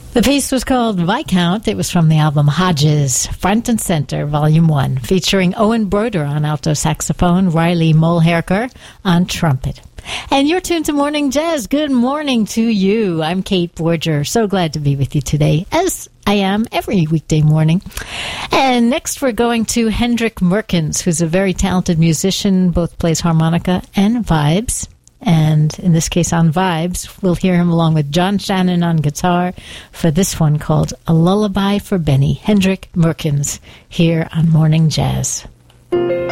The piece was called Viscount. It was from the album Hodges, Front and Center, Volume 1, featuring Owen Broder on alto saxophone, Riley Mulherker on trumpet. And you're tuned to Morning Jazz. Good morning to you. I'm Kate Borger. So glad to be with you today, as I am every weekday morning. And next we're going to Hendrik Merkens, who's a very talented musician, both plays harmonica and vibes. And in this case on vibes, we'll hear him along with John Shannon on guitar for this one called A Lullaby for Benny. Hendrik Merkens here on Morning Jazz.